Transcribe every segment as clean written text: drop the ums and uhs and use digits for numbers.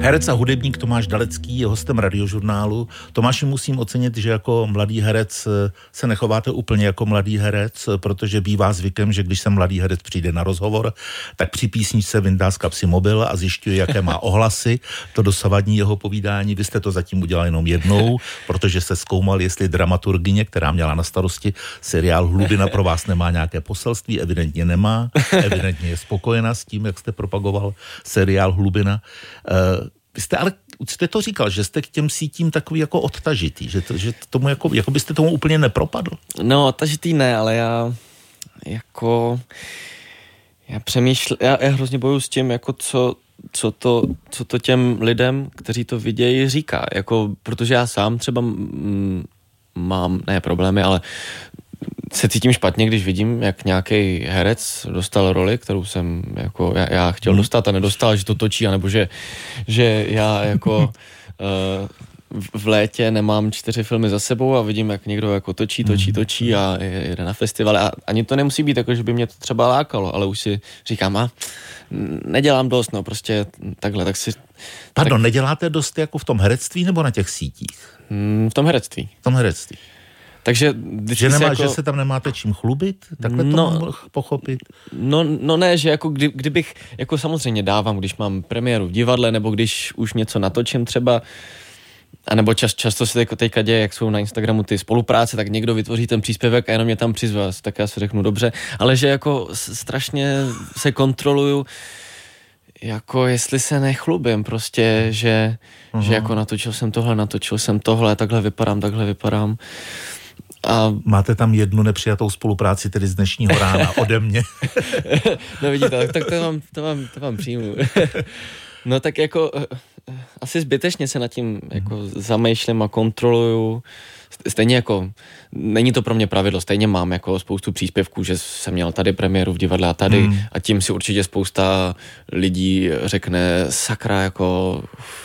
Herec a hudebník Tomáš Dalecký je hostem Radiožurnálu. Tomáši, musím ocenit, že jako mladý herec se nechováte úplně jako mladý herec, protože bývá zvykem, že když se mladý herec přijde na rozhovor, tak při písničce vyndá z kapsy mobil a zjišťuje, jaké má ohlasy. To dosavadní jeho povídání, vy jste to zatím udělal jenom jednou, protože se zkoumal, jestli dramaturgyně, která měla na starosti seriál Hlubina, pro vás nemá nějaké poselství, evidentně nemá, evidentně je spokojená s tím, jak jste propagoval seriál Hlubina. Vy jste ale, jste to říkal, že jste k těm sítím takový jako odtažitý, že tomu jako byste tomu úplně nepropadl. No, odtažitý ne, ale já přemýšlím, já hrozně bojuju s tím, jako co to těm lidem, kteří to vidějí, říká, jako, protože já sám třeba mám, ne problémy, ale se cítím špatně, když vidím, jak nějaký herec dostal roli, kterou jsem jako já chtěl dostat a nedostal, že to točí, anebo že já jako v létě nemám 4 filmy za sebou a vidím, jak někdo jako točí a jede na festivaly a ani to nemusí být jako, že by mě to třeba lákalo, ale už si říkám, nedělám dost, no prostě takhle, tak si... Pardon, neděláte dost jako v tom herectví nebo na těch sítích? V tom herectví. V tom herectví. Takže že se tam nemáte čím chlubit? Takhle to mohl pochopit? No ne, že jako kdybych, jako samozřejmě dávám, když mám premiéru v divadle, nebo když už něco natočím třeba, anebo často se teďka děje, jak jsou na Instagramu ty spolupráce, tak někdo vytvoří ten příspěvek a jenom mě tam přizve, tak já si řeknu dobře, ale že jako strašně se kontroluju, jako jestli se nechlubím prostě, že jako natočil jsem tohle, takhle vypadám. A máte tam jednu nepřijatou spolupráci, tedy z dnešního rána ode mě. No vidíte, tak to vám přijmu. No tak jako asi zbytečně se nad tím jako zamýšlím a kontroluju. Stejně jako, není to pro mě pravidlo, stejně mám jako spoustu příspěvků, že jsem měl tady premiéru v divadle a tady a tím si určitě spousta lidí řekne, sakra, jako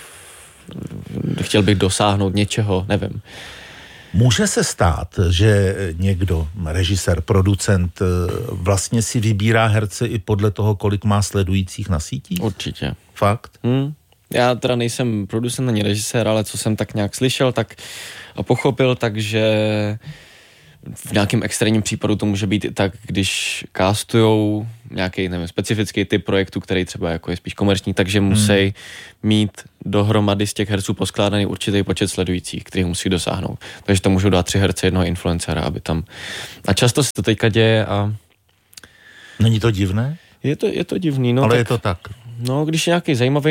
chtěl bych dosáhnout něčeho, nevím. Může se stát, že někdo, režisér, producent, vlastně si vybírá herce i podle toho, kolik má sledujících na sítích? Určitě. Fakt? Já teda nejsem producent ani režisér, ale co jsem tak nějak slyšel a pochopil, takže v nějakém extrémním případu to může být i tak, když castujou nějaký, nevím, specifický typ projektu, který třeba jako je spíš komerční, takže musí mít dohromady z těch herců poskládaný určitý počet sledujících, který musí dosáhnout. Takže to můžou dát 3 herce, 1 influencera, aby tam... A často se to teďka děje a... Není to divné? Je to divný, no. Ale tak, je to tak. No, když je nějaký zajímavý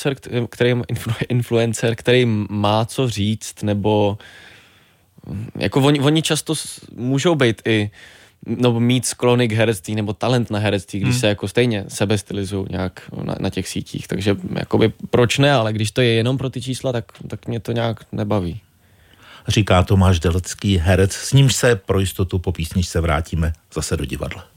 influencer, který má co říct, nebo... Jako oni často můžou být i, nebo mít sklony k herectví, nebo talent na herectví, když se jako stejně sebestylizují nějak na těch sítích. Takže jakoby proč ne, ale když to je jenom pro ty čísla, tak mě to nějak nebaví. Říká Tomáš Dalecký, herec, s nímž se pro jistotu po písničce vrátíme zase do divadla.